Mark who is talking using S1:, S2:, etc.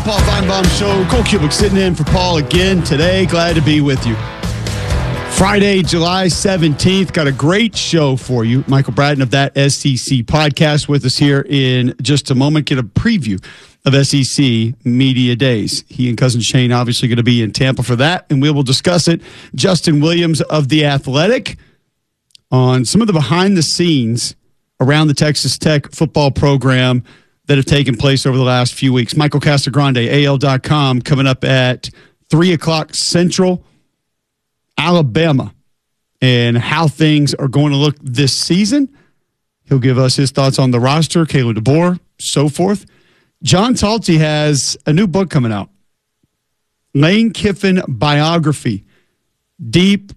S1: Paul Feinbaum Show. Cole Cubic sitting in for Paul again today. Glad to be with you. Friday, July 17th. Got a great show for you. Michael Bratton of That SEC Podcast with us here in just a moment. Get a preview of SEC Media Days. He and Cousin Shane obviously going to be in Tampa for that, and we will discuss it. Justin Williams of The Athletic on some of the behind the scenes around the Texas Tech football program that have taken place over the last few weeks. Michael Casagrande, AL.com, coming up at 3 o'clock Central, Alabama, and how things are going to look this season. He'll give us his thoughts on the roster, Kalen DeBoer, so forth. John Talty has a new book coming out, Lane Kiffin Biography, Deep